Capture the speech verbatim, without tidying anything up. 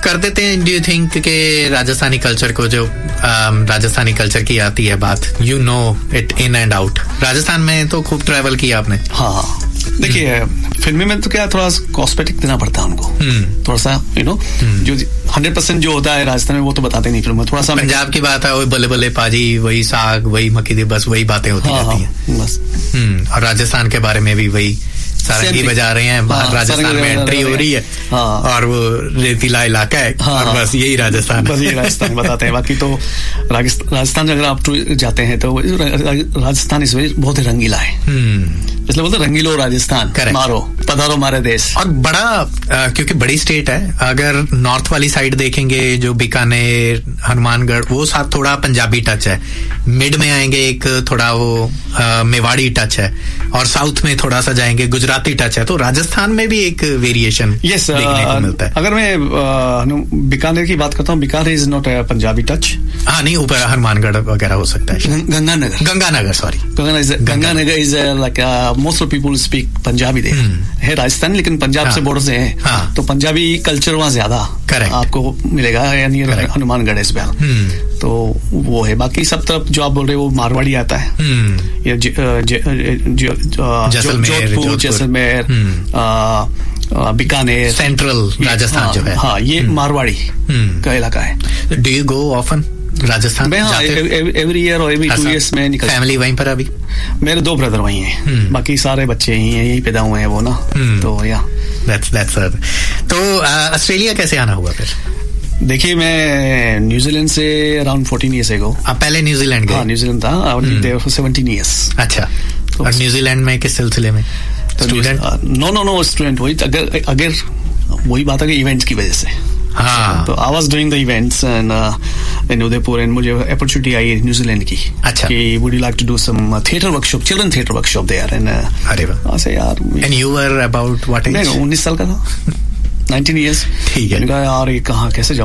कर देते हैं. डू यू थिंक कि राजस्थानी कल्चर को जो राजस्थानी कल्चर की आती है बात, you know it in and out. Rajasthan में तो खूब ट्रैवल किया आपने. हाँ, देखिए फिल्मी में तो क्या थोड़ा कॉस्मेटिक देना पड़ता है उनको, थोड़ा सा यू नो जो हंड्रेड परसेंट जो होता है राजस्थान में वो तो बताते नहीं फिल्म में. थोड़ा सा पंजाब की बात है, वही बल्ले बल्ले पाजी, वही साग, वही मक्की दी, बस वही बातें होती हाँ, रहती हैं बस. और राजस्थान के बारे में भी वही सारंगी बजा रहे हैं. हाँ, राजस्थान में एंट्री हो रही है. हाँ, और वो रेतीला इलाका है. हाँ, और बस यही राजस्थान बस यही राजस्थान बताते हैं. बाकी तो राजस्थान अगर आप जाते हैं तो राजस्थान इस वजह बहुत ही रंगीला है, इसलिए बोलते रंगीलो राजस्थान. मारो पधारो हमारे देश. और बड़ा आ, क्योंकि बड़ी स्टेट है. अगर नॉर्थ वाली साइड देखेंगे जो बीकानेर, हनुमानगढ़, वो साथ थोड़ा पंजाबी टच है. मिड में आएंगे एक थोड़ा वो आ, मेवाड़ी टच है. और साउथ में थोड़ा सा जाएंगे गुजराती टच है. तो राजस्थान में भी एक वेरिएशन yes, देखने को मिलता है. अगर मैं बीकानेर की बात करता हूँ, Bikaner is not a Punjabi touch. हाँ नहीं, ऊपर हनुमानगढ़ वगैरह हो सकता है. Ganganagar Ganganagar sorry Ganganagar is like most of people speak Punjabi. दे है राजस्थान, लेकिन पंजाब से बॉर्डर से है. हाँ. तो पंजाबी कल्चर वहाँ ज्यादा आपको मिलेगा, यानी हनुमानगढ़ इस बार. तो वो है. बाकी सब तरफ जो आप बोल रहे हो वो मारवाड़ी आता है. जोधपुर, जैसलमेर, बीकानेर, सेंट्रल राजस्थान जो है, हाँ ये मारवाड़ी का इलाका है. Do you go often Rajasthan में? हाँ, एवरी ईयर और एवरी टू ईयर्स में निकल. फैमिली वहीं पर अभी? मेरे दो ब्रदर वहीं हैं, बाकी सारे बच्चे यहीं हैं, यहीं पैदा हुए हैं वो ना. तो या दैट्स दैट्स तो ऑस्ट्रेलिया कैसे आना हुआ फिर? देखिए मैं न्यूजीलैंड से अराउंड फोर्टीन ईयर्स एगो. आप पहले न्यूजीलैंड गए? हाँ, न्यूजीलैंड था. I was there for seventeen years. अच्छा. और न्यूजीलैंड में किस सिलसिले में? Student? No no no student. वही अगर अगर वही बात है कि इवेंट्स की वजह से. हाँ. तो I was doing the events and in Udaipur, and मुझे अपॉर्चुनिटी आई न्यूजीलैंड की. अच्छा. कि would you like to do some theatre workshop, children theatre workshop there. And अरे वाह. ऐसे यार. And you were about what as? मैं उन्नीस साल का था. Nineteen years. ठीक है. यार ये कहाँ कैसे